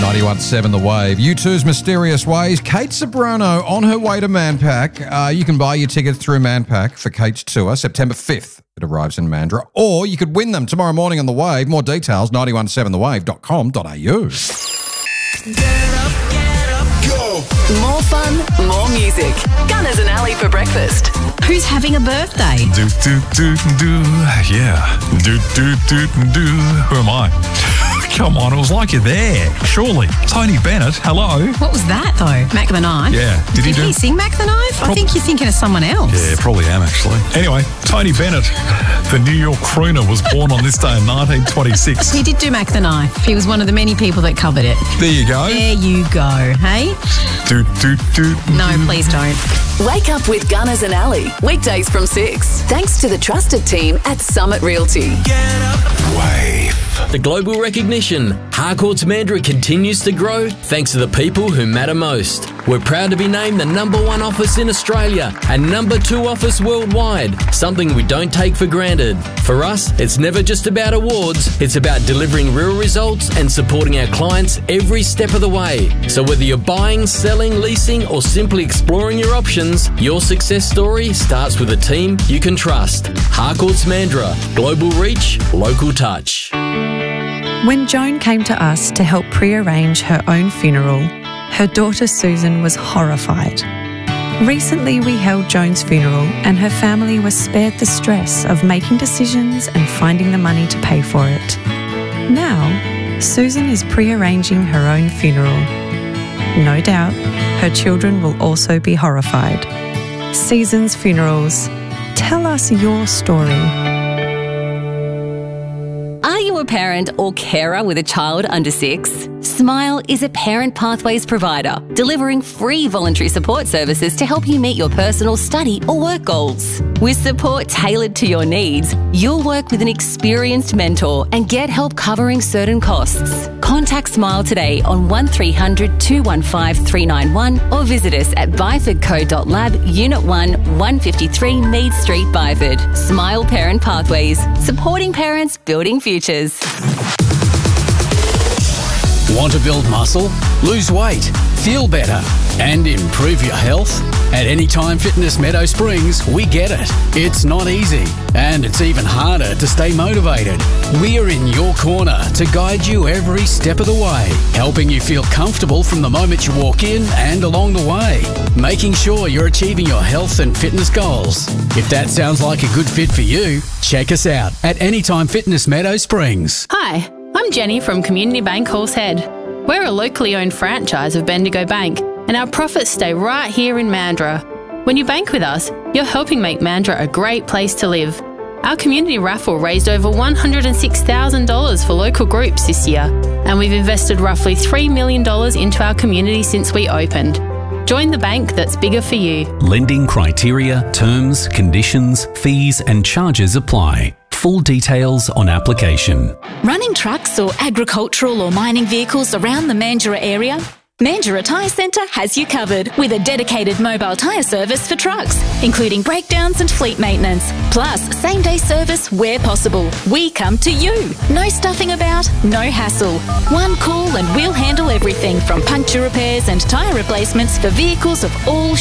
91.7 The Wave. U2's Mysterious Ways. Kate Ceberano on her way to Manpack. You can buy your tickets through Manpack for Kate's tour, September 5th. It arrives in Mandurah. Or you could win them tomorrow morning on The Wave. More details, 917thewave.com.au. Get up, go. More fun, more music. Gunners and Ali for breakfast. Who's having a birthday? Do, do, do, do. Yeah. Do, do, do, do. Who am I? Come on, it was like you're there. Surely. Tony Bennett, hello. What was that, though? Mac the Knife? Yeah. Did he sing Mac the Knife? I think you're thinking of someone else. Yeah, probably am, actually. Anyway, Tony Bennett, the New York crooner, was born on this day in 1926. He did do Mac the Knife. He was one of the many people that covered it. There you go. There you go, hey? Do, do, do. No, please don't. Wake up with Gunners and Ali. Weekdays from 6. Thanks to the trusted team at Summit Realty. Get up. Wave. The global recognition, Harcourts Mandurah continues to grow thanks to the people who matter most. We're proud to be named the #1 office in Australia and #2 office worldwide, something we don't take for granted. For us, it's never just about awards, it's about delivering real results and supporting our clients every step of the way. So whether you're buying, selling, leasing or simply exploring your options, your success story starts with a team you can trust. Harcourts Mandurah, global reach, local touch. When Joan came to us to help pre-arrange her own funeral, her daughter Susan was horrified. Recently we held Joan's funeral and her family was spared the stress of making decisions and finding the money to pay for it. Now, Susan is pre-arranging her own funeral. No doubt, her children will also be horrified. Seasons Funerals. Tell us your story. Are you a parent or carer with a child under 6? Smile is a Parent Pathways provider, delivering free voluntary support services to help you meet your personal study or work goals. With support tailored to your needs, you'll work with an experienced mentor and get help covering certain costs. Contact Smile today on 1300 215 391 or visit us at byfordco.lab, Unit 1, 153 Mead Street, Byford. Smile Parent Pathways, supporting parents, building futures. Want to build muscle, lose weight, feel better and improve your health? At Anytime Fitness Meadow Springs, we get it. It's not easy and it's even harder to stay motivated. We are in your corner to guide you every step of the way, helping you feel comfortable from the moment you walk in and along the way, making sure you're achieving your health and fitness goals. If that sounds like a good fit for you, check us out at Anytime Fitness Meadow Springs. Hi, I'm Jenny from Community Bank Horsehead. We're a locally owned franchise of Bendigo Bank and our profits stay right here in Mandurah. When you bank with us, you're helping make Mandurah a great place to live. Our community raffle raised over $106,000 for local groups this year, and we've invested roughly $3 million into our community since we opened. Join the bank that's bigger for you. Lending criteria, terms, conditions, fees and charges apply. Full details on application. Running trucks or agricultural or mining vehicles around the Mandurah area? Mandurah Tyre Centre has you covered with a dedicated mobile tyre service for trucks, including breakdowns and fleet maintenance, plus same-day service where possible. We come to you. No stuffing about, no hassle. One call and we'll handle everything from puncture repairs and tyre replacements for vehicles of all